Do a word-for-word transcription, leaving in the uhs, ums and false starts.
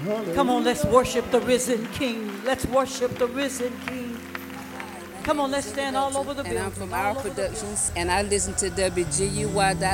Come on, let's worship the risen King. Let's worship the risen King. Come on, let's stand all over the building. And I'm from Our Productions, and I listen to W G U Y dot